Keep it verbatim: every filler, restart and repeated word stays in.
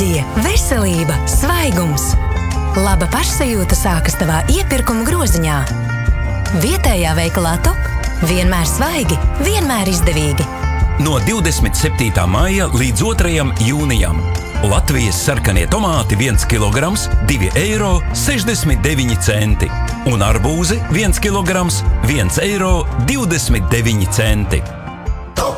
enerģija, veselība, svaigums. Laba pašsajūta sākas tavā iepirkuma groziņā. Vietējā veikalā Top. Vienmēr svaigi, vienmēr izdevīgi. No divdesmit septītā maija līdz otrajam jūnijam. Latvijas sarkanie tomāti viens kilograms, divi eiro sešdesmit deviņi centi. Un arbūzi viens kilograms, viens eiro divdesmit deviņi centi.